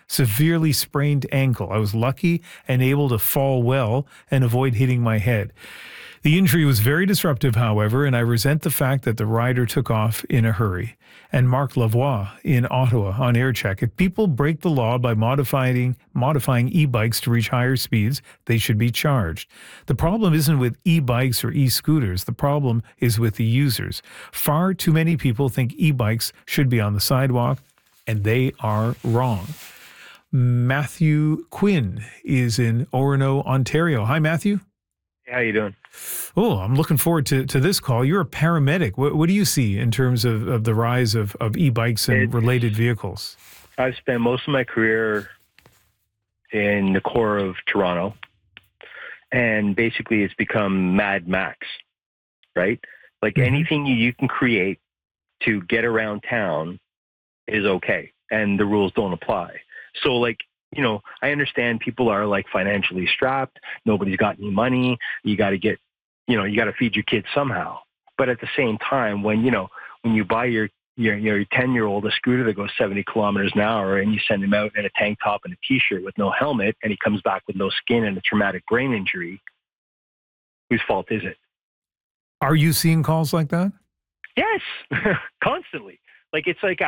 severely sprained ankle. I was lucky and able to fall well and avoid hitting my head. The injury was very disruptive, however, and I resent the fact that the rider took off in a hurry. And Mark Lavoie in Ottawa on AirCheck. If people break the law by modifying e-bikes to reach higher speeds, they should be charged. The problem isn't with e-bikes or e-scooters. The problem is with the users. Far too many people think e-bikes should be on the sidewalk, and they are wrong. Matthew Quinn is in Orono, Ontario. Hi, Matthew. How you doing? Oh, I'm looking forward to this call. You're a paramedic. What do you see in terms of the rise of e-bikes and related vehicles? I've spent most of my career in the core of Toronto, and basically it's become Mad Max, right? Like anything you can create to get around town is okay, and the rules don't apply. So like, you know, I understand people are like financially strapped. Nobody's got any money. You got to get, you know, you got to feed your kids somehow. But at the same time, when you buy your 10-year-old a scooter that goes 70 kilometers an hour and you send him out in a tank top and a t-shirt with no helmet and he comes back with no skin and a traumatic brain injury, whose fault is it? Are you seeing calls like that? Yes, constantly. Like, it's like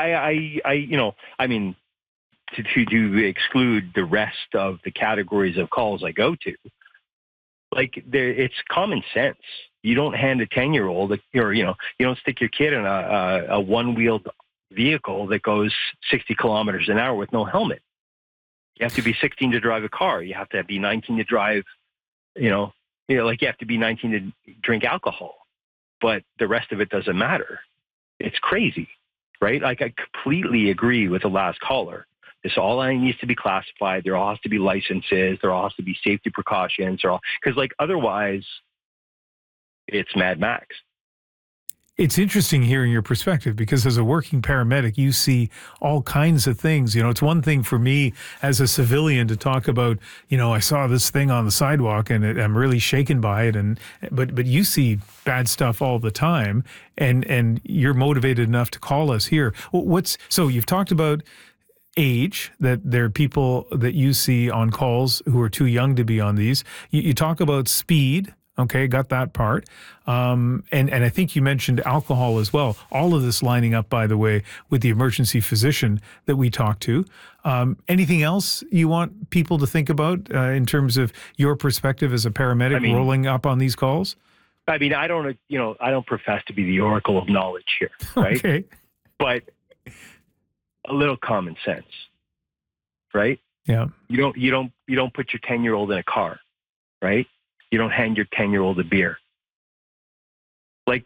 to exclude the rest of the categories of calls I go to, like it's common sense. You don't hand a 10-year-old, or you don't stick your kid in a one-wheeled vehicle that goes 60 kilometers an hour with no helmet. You have to be 16 to drive a car. You have to be 19 to drive. Like you have to be 19 to drink alcohol, but the rest of it doesn't matter. It's crazy, right? Like I completely agree with the last caller. This all needs to be classified. There all has to be licenses. There all has to be safety precautions. Because like otherwise, it's Mad Max. It's interesting hearing your perspective because as a working paramedic, you see all kinds of things. You know, it's one thing for me as a civilian to talk about, I saw this thing on the sidewalk and I'm really shaken by it. But you see bad stuff all the time and you're motivated enough to call us here. So you've talked about age, that there are people that you see on calls who are too young to be on these. You talk about speed. Okay, got that part. And I think you mentioned alcohol as well. All of this lining up, by the way, with the emergency physician that we talked to. Anything else you want people to think about in terms of your perspective as a paramedic rolling up on these calls? I mean, I don't profess to be the oracle of knowledge here, right? Okay. But a little common sense, right? Yeah. You don't put your 10-year-old in a car, right? You don't hand your 10-year-old a beer. Like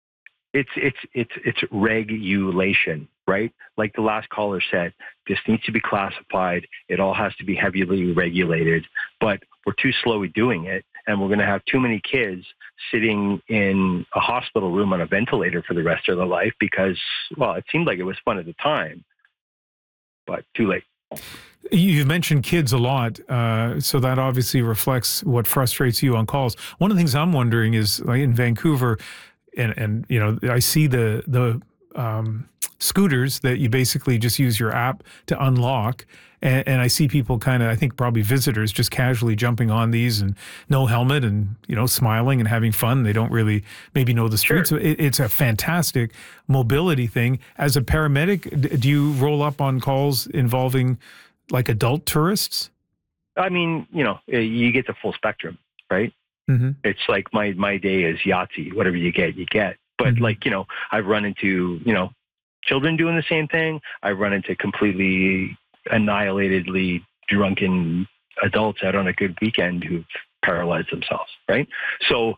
it's regulation, right? Like the last caller said, this needs to be classified. It all has to be heavily regulated, but we're too slow at doing it. And we're going to have too many kids sitting in a hospital room on a ventilator for the rest of their life because, well, it seemed like it was fun at the time, but too late. You've mentioned kids a lot, so that obviously reflects what frustrates you on calls. One of the things I'm wondering is, like in Vancouver, and I see the scooters that you basically just use your app to unlock, and I see people kind of, I think probably visitors, just casually jumping on these and no helmet and smiling and having fun. They don't really maybe know the streets. Sure. It's a fantastic mobility thing. As a paramedic, do you roll up on calls involving like adult tourists? I mean, you get the full spectrum, right? Mm-hmm. It's like my day is Yahtzee. Whatever you get, you get. But mm-hmm. I've run into, children doing the same thing. I've run into completely annihilatedly drunken adults out on a good weekend who've paralyzed themselves, right? So,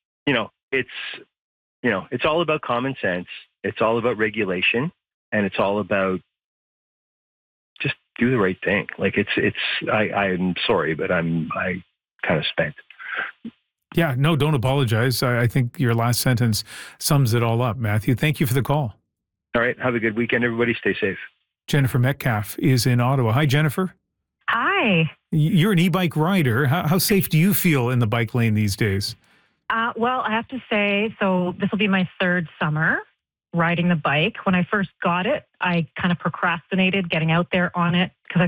it's all about common sense. It's all about regulation, and it's all about just do the right thing. Like I'm sorry, but I kind of spent. Yeah, no, don't apologize. I think your last sentence sums it all up, Matthew. Thank you for the call. All right. Have a good weekend, everybody. Stay safe. Jennifer Metcalf is in Ottawa. Hi, Jennifer. Hi. You're an e-bike rider. How safe do you feel in the bike lane these days? Well, I have to say, so this will be my third summer riding the bike. When I first got it, I kind of procrastinated getting out there on it because I